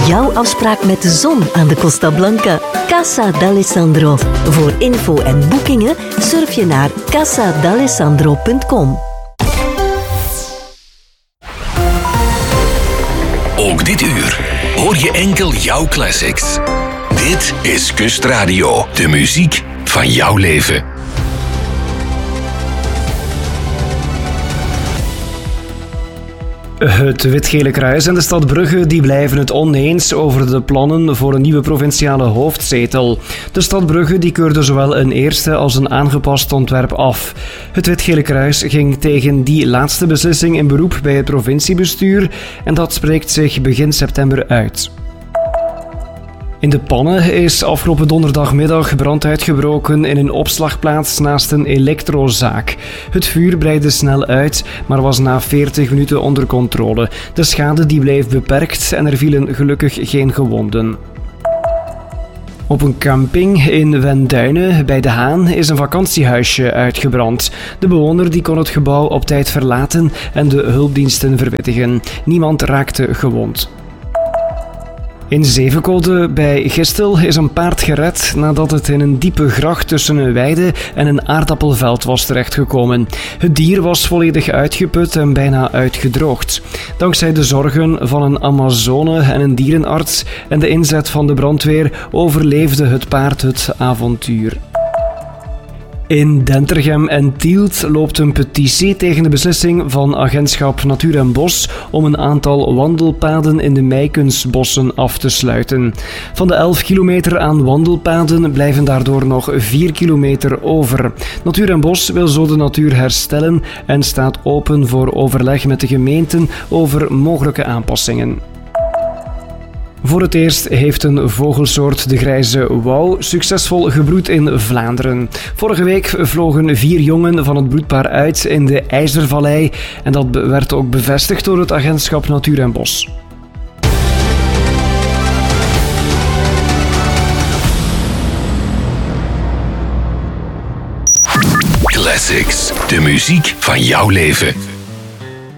jouw afspraak met de zon aan de Costa Blanca. Casa d'Alessandro. Voor info en boekingen surf je naar casadalessandro.com. Ook dit uur hoor je enkel jouw classics. Dit is Kustradio, de muziek van jouw leven. Het Wit-Gele Kruis en de stad Brugge die blijven het oneens over de plannen voor een nieuwe provinciale hoofdzetel. De stad Brugge die keurde zowel een eerste als een aangepast ontwerp af. Het Wit-Gele Kruis ging tegen die laatste beslissing in beroep bij het provinciebestuur en dat spreekt zich begin september uit. In de Pannen is afgelopen donderdagmiddag brand uitgebroken in een opslagplaats naast een elektrozaak. Het vuur breidde snel uit, maar was na 40 minuten onder controle. De schade die bleef beperkt en er vielen gelukkig geen gewonden. Op een camping in Wenduinen bij De Haan is een vakantiehuisje uitgebrand. De bewoner die kon het gebouw op tijd verlaten en de hulpdiensten verwittigen. Niemand raakte gewond. In Zevenkolde bij Gistel is een paard gered nadat het in een diepe gracht tussen een weide en een aardappelveld was terechtgekomen. Het dier was volledig uitgeput en bijna uitgedroogd. Dankzij de zorgen van een Amazone en een dierenarts en de inzet van de brandweer overleefde het paard het avontuur. In Dentergem en Tielt loopt een petitie tegen de beslissing van agentschap Natuur en Bos om een aantal wandelpaden in de Meikensbossen af te sluiten. Van de 11 kilometer aan wandelpaden blijven daardoor nog 4 kilometer over. Natuur en Bos wil zo de natuur herstellen en staat open voor overleg met de gemeenten over mogelijke aanpassingen. Voor het eerst heeft een vogelsoort, de grijze wouw, succesvol gebroed in Vlaanderen. Vorige week vlogen 4 jongen van het broedpaar uit in de IJzervallei en dat werd ook bevestigd door het agentschap Natuur en Bos. Classics, de muziek van jouw leven.